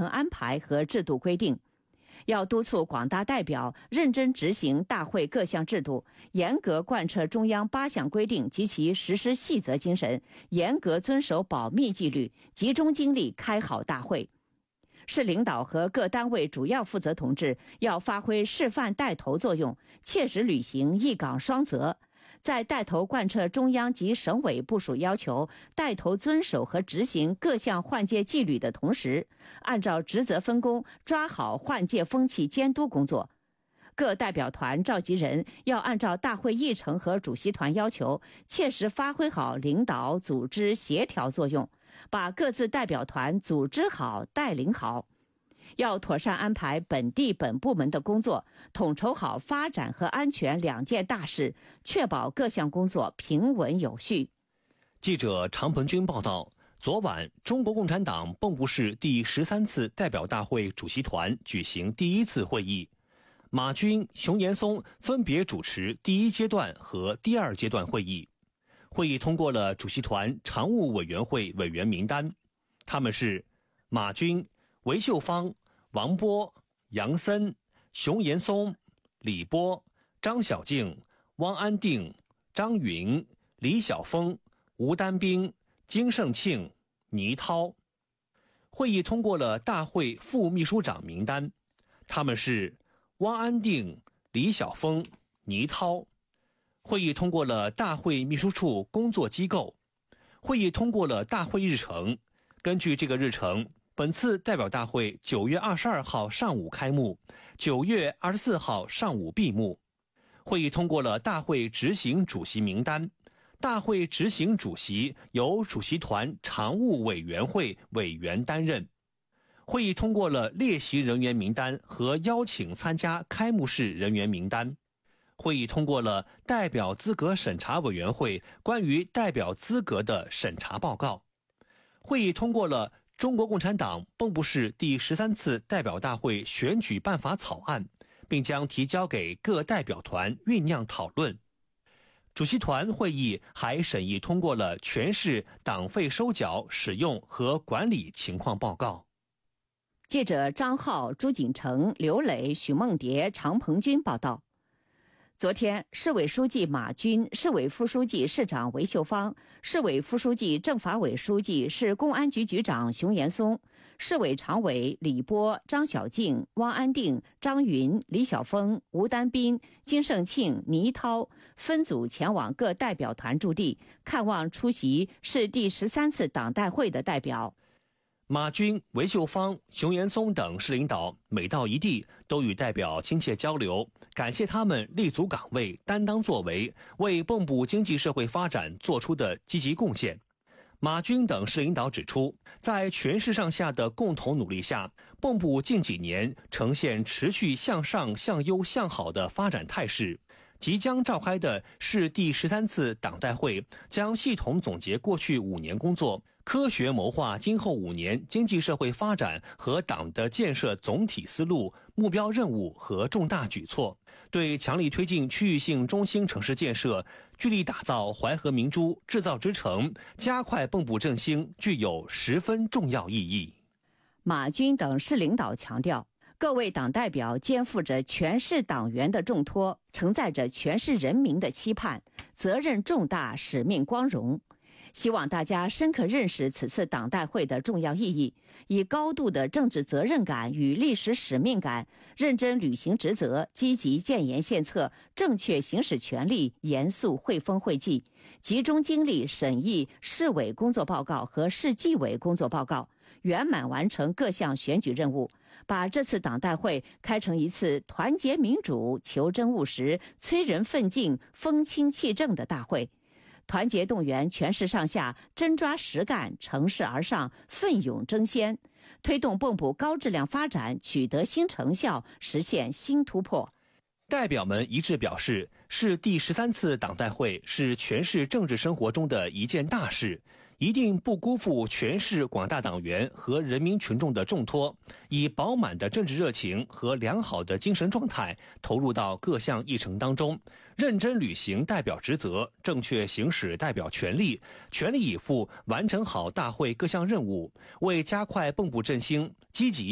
程安排和制度规定。要督促广大代表认真执行大会各项制度，严格贯彻中央8项规定及其实施细则精神，严格遵守保密纪律，集中精力开好大会。市领导和各单位主要负责同志要发挥示范带头作用，切实履行一岗双责，在带头贯彻中央及省委部署要求，带头遵守和执行各项换届纪律的同时，按照职责分工抓好换届风气监督工作。各代表团召集人要按照大会议程和主席团要求，切实发挥好领导、组织、协调作用，把各自代表团组织好、带领好。要妥善安排本地本部门的工作，统筹好发展和安全2件大事，确保各项工作平稳有序。 记者常鹏军报道，昨晚中国共产党蚌埠市第13次代表大会主席团举行第1次会议，马军、熊延松分别主持第1阶段和第2阶段会议。会议通过了主席团常务委员会委员名单，他们是马军、韦秀芳、王波、杨森、熊延松、李波、张小静、汪安定、张云、李晓峰、吴丹兵、金盛庆、倪涛。会议通过了大会副秘书长名单，他们是汪安定、李晓峰、倪涛。会议通过了大会秘书处工作机构。会议通过了大会日程，根据这个日程，本次代表大会9月22号上午开幕，9月24号上午闭幕。会议通过了大会执行主席名单，大会执行主席由主席团常务委员会委员担任。会议通过了列席人员名单和邀请参加开幕式人员名单。会议通过了代表资格审查委员会关于代表资格的审查报告。会议通过了中国共产党蚌埠市第13次代表大会选举办法草案，并将提交给各代表团酝酿讨论。主席团会议还审议通过了全市党费收缴、使用和管理情况报告。 记者张浩、朱锦成、刘磊、许梦蝶、常鹏军报道。昨天，市委书记马军、市委副书记、市长韦秀芳、市委副书记、政法委书记、市公安局局长熊延松、市委常委李波、张小静、汪安定、张云、李晓峰、吴丹斌、金盛庆、倪涛分组前往各代表团驻地，看望出席市第13次党代会的代表。 马军、韦秀芳、熊延松等市领导每到一地都与代表亲切交流，感谢他们立足岗位、担当作为，为蚌埠经济社会发展做出的积极贡献。马军等市领导指出，在全市上下的共同努力下，蚌埠近几年呈现持续向上、向优、向好的发展态势。即将召开的市第13次党代会将系统总结过去5年工作，科学谋划今后5年经济社会发展和党的建设总体思路、目标任务和重大举措，对强力推进区域性中心城市建设、聚力打造淮河明珠制造之城、加快蚌埠振兴具有十分重要意义。 马军等市领导强调，各位党代表肩负着全市党员的重托，承载着全市人民的期盼，责任重大，使命光荣。希望大家深刻认识此次党代会的重要意义，以高度的政治责任感与历史使命感，认真履行职责，积极建言献策，正确行使权力，严肃汇丰会纪，集中精力审议市委工作报告和市纪委工作报告，圆满完成各项选举任务，把这次党代会开成一次团结民主、求真务实、催人奋进、风清气正的大会。团结动员全市上下真抓实干，乘势而上，奋勇争先，推动蚌埠高质量发展取得新成效，实现新突破。 代表们一致表示，市第13次党代会是全市政治生活中的一件大事，一定不辜负全市广大党员和人民群众的重托，以饱满的政治热情和良好的精神状态投入到各项议程当中，认真履行代表职责，正确行使代表权利，全力以赴完成好大会各项任务，为加快蚌埠振兴积极